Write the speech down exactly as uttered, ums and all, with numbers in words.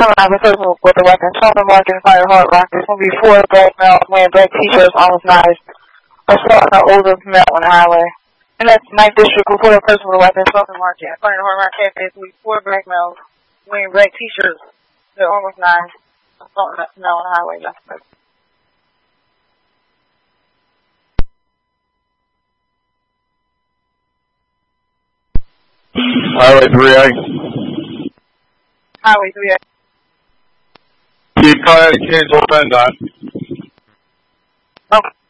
coming out of the circle with a weapon. Shelton Market and Fire Hard Rock. There's going to be four black males wearing black t-shirts, almost knives, assaulting an older male on the highway. And that's ninth District, report a person with a weapon, Shelton Market and Fire Hard Rock Cafe. There's going to be four black males wearing black t-shirts. They're almost knives, assaulting a male on the highway. That's it. Highway three A. Highway three A. Keep calling Kansas Bend on. Okay.